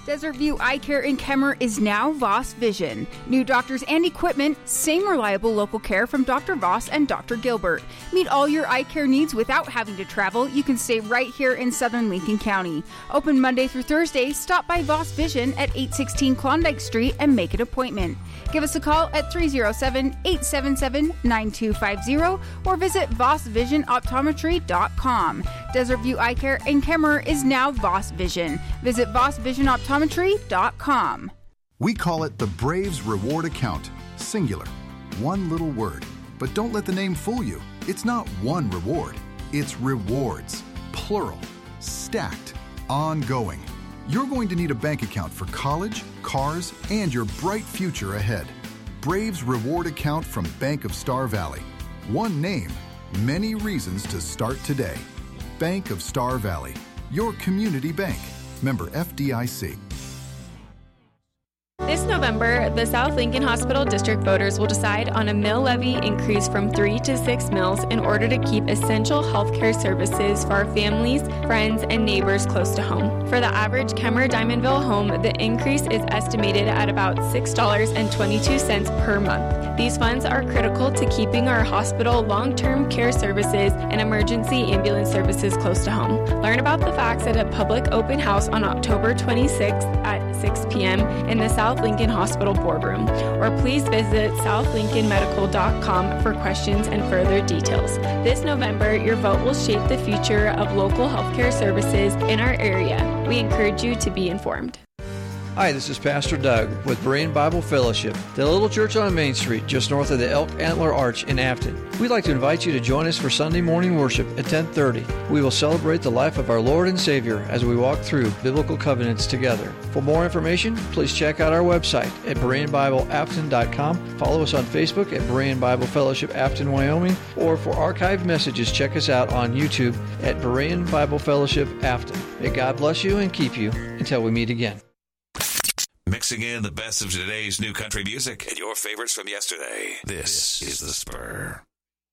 Desert View Eye Care in Kemmer is now Voss Vision. New doctors and equipment, same reliable local care from Dr. Voss and Dr. Gilbert. Meet all your eye care needs without having to travel. You can stay right here in southern Lincoln County. Open Monday through Thursday. Stop by Voss Vision at 816 Klondike Street and make an appointment. Give us a call at 307-877-9250 or visit VossVisionOptometry.com. Desert View Eye Care in Kemmer is now Voss Vision. Visit VossVisionOptometry.com. We call it the Braves Reward Account, singular. One little word. But don't let the name fool you. It's not one reward. It's rewards, plural, stacked, ongoing. You're going to need a bank account for college, cars, and your bright future ahead. Braves Reward Account from Bank of Star Valley. One name, many reasons to start today. Bank of Star Valley, your community bank. Member FDIC. This November, the South Lincoln Hospital District voters will decide on a mill levy increase from 3 to 6 mills in order to keep essential healthcare services for our families, friends, and neighbors close to home. For the average Kemmer Diamondville home, the increase is estimated at about $6.22 per month. These funds are critical to keeping our hospital long-term care services and emergency ambulance services close to home. Learn about the facts at a public open house on October 26th at 6 p.m. in the South Lincoln Hospital boardroom, or please visit southlincolnmedical.com for questions and further details. This November, your vote will shape the future of local healthcare services in our area. We encourage you to be informed. Hi, this is Pastor Doug with Berean Bible Fellowship, the little church on Main Street just north of the Elk Antler Arch in Afton. We'd like to invite you to join us for Sunday morning worship at 10:30. We will celebrate the life of our Lord and Savior as we walk through biblical covenants together. For more information, please check out our website at BereanBibleAfton.com. Follow us on Facebook at Berean Bible Fellowship Afton, Wyoming, or for archived messages, check us out on YouTube at Berean Bible Fellowship Afton. May God bless you and keep you until we meet again. Mixing in the best of today's new country music and your favorites from yesterday. This is The Spur.